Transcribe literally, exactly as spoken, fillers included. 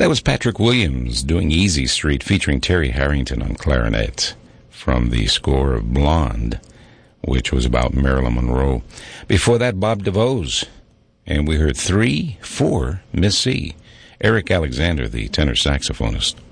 That was Patrick Williams doing Easy Street featuring Terry Harrington on clarinet from the score of Blonde, which was about Marilyn Monroe. Before that, Bob DeVos. And we heard three, four, Miss C. Eric Alexander, the tenor saxophonist.